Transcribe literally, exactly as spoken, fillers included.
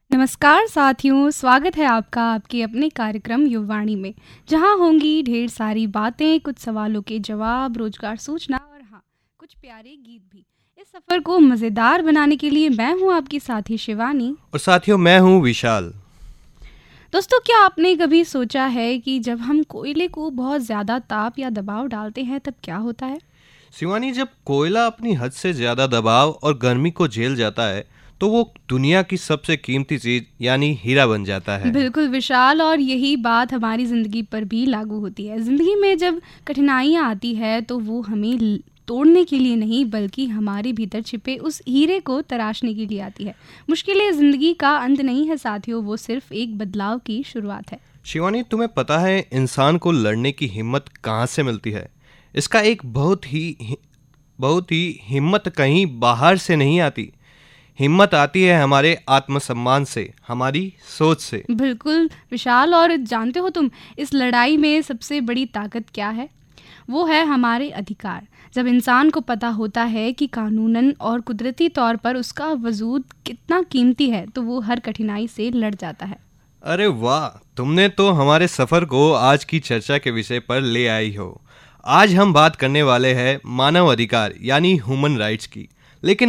नमस्कार साथियों, स्वागत है आपका आपके अपने कार्यक्रम युवावाणी में, जहां होंगी ढेर सारी बातें, कुछ सवालों के जवाब, रोजगार सूचना और हाँ, कुछ प्यारे गीत भी। इस सफ़र को मज़ेदार बनाने के लिए मैं हूं आपकी साथी शिवानी। और साथियों, मैं हूँ विशाल। दोस्तों, क्या आपने कभी सोचा है कि जब हम कोयले को बहुत ज़्यादा ताप या दबाव डालते हैं तब क्या होता है? शिवानी, जब कोयला अपनी हद से ज्यादा दबाव और गर्मी को झेल जाता है तो वो दुनिया की सबसे कीमती चीज यानी हीरा बन जाता है। बिल्कुल विशाल, और यही बात हमारी ज़िंदगी पर भी लागू होती है। ज़िंदगी में जब कठिनाइयाँ आती है तो वो हमें ल- तोड़ने के लिए नहीं, बल्कि हमारे भीतर छिपे उस हीरे को तराशने के लिए आती है। मुश्किलें ज़िंदगी का अंत नहीं है साथियों, वो सिर्फ एक बदलाव की शुरुआत है। शिवानी, तुम्हें पता है इंसान को लड़ने की हिम्मत कहाँ से मिलती है? इसका एक बहुत ही हि- बहुत ही हिम्मत कहीं बाहर से नहीं आती। हिम्मत आती है हमारे आत्मसम्मान से, हमारी सोच से। बिल्कुल विशाल, और जानते हो तुम, इस लड़ाई में सबसे बड़ी ताकत क्या है? वो है हमारे अधिकार। जब इंसान को पता होता है कि कानूनन और कुदरती तौर पर उसका वजूद कितना कीमती है, तो वो हर कठिनाई से लड़ जाता है। अरे वाह, तुमने तो हमारे सफर को आज की चर्चा के विषय पर ले आई हो। आज हम बात करने वाले हैं मानव अधिकार यानी ह्यूमन राइट्स की। लेकिन